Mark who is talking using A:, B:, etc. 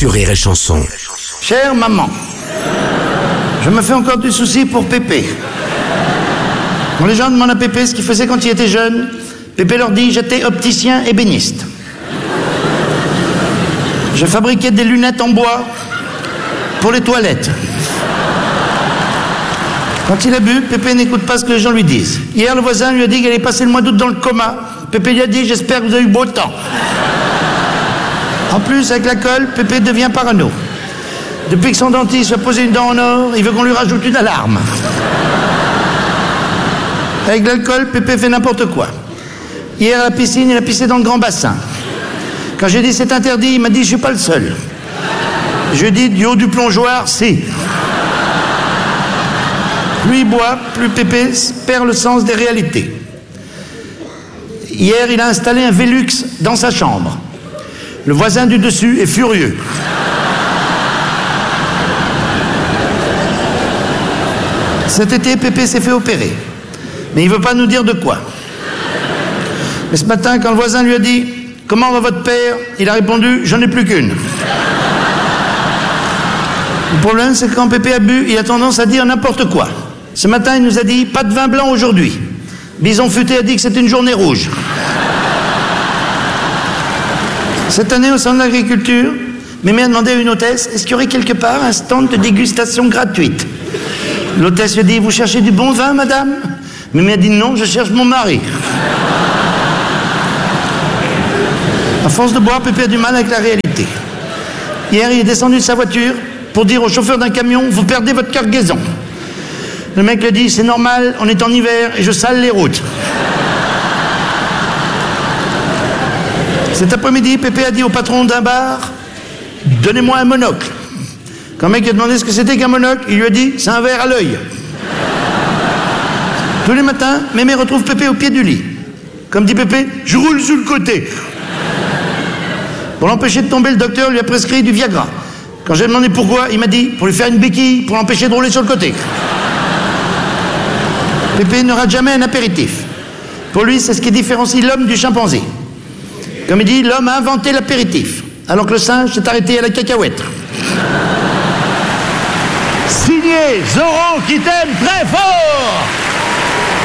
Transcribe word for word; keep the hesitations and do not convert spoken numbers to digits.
A: sur Rire et Chanson.
B: Chère maman, je me fais encore du souci pour Pépé. Quand les gens demandent à Pépé ce qu'il faisait quand il était jeune, Pépé leur dit « J'étais opticien ébéniste. Je fabriquais des lunettes en bois pour les toilettes. » Quand il a bu, Pépé n'écoute pas ce que les gens lui disent. Hier, le voisin lui a dit qu'il allait passer le mois d'août dans le coma. Pépé lui a dit « J'espère que vous avez eu beau temps. » En plus, avec la colle, Pépé devient parano. Depuis que son dentiste a posé une dent en or, il veut qu'on lui rajoute une alarme. Avec l'alcool, Pépé fait n'importe quoi. Hier, à la piscine, il a pissé dans le grand bassin. Quand j'ai dit c'est interdit, il m'a dit « Je suis pas le seul. » Je lui ai dit « Du haut du plongeoir, si. » Plus il boit, plus Pépé perd le sens des réalités. Hier, il a installé un Velux dans sa chambre. Le voisin du dessus est furieux. Cet été, Pépé s'est fait opérer. Mais il ne veut pas nous dire de quoi. Mais ce matin, quand le voisin lui a dit « Comment va votre père ?», il a répondu « J'en ai plus qu'une. » Le problème, c'est que quand Pépé a bu, il a tendance à dire n'importe quoi. Ce matin, il nous a dit « Pas de vin blanc aujourd'hui. » Bison Futé a dit que c'était une journée rouge. Cette année, au centre de l'agriculture, Mémé a demandé à une hôtesse « Est-ce qu'il y aurait quelque part un stand de dégustation gratuite ?» L'hôtesse lui a dit « Vous cherchez du bon vin, madame ?» Mémé a dit « Non, je cherche mon mari. » À force de boire, Pépé a du mal avec la réalité. Hier, il est descendu de sa voiture pour dire au chauffeur d'un camion « Vous perdez votre cargaison. » Le mec lui a dit « C'est normal, on est en hiver et je sale les routes. » Cet après-midi, Pépé a dit au patron d'un bar « Donnez-moi un monocle. » Quand le mec a demandé ce que c'était qu'un monocle, il lui a dit « C'est un verre à l'œil. » Tous les matins, Mémé retrouve Pépé au pied du lit. Comme dit Pépé, « Je roule sur le côté. » Pour l'empêcher de tomber, le docteur lui a prescrit du Viagra. Quand j'ai demandé pourquoi, il m'a dit « Pour lui faire une béquille, pour l'empêcher de rouler sur le côté. » Pépé ne rate jamais un apéritif. Pour lui, c'est ce qui différencie l'homme du chimpanzé. Comme il dit, l'homme a inventé l'apéritif, alors que le singe s'est arrêté à la cacahuète. Signé Zoran qui t'aime très fort.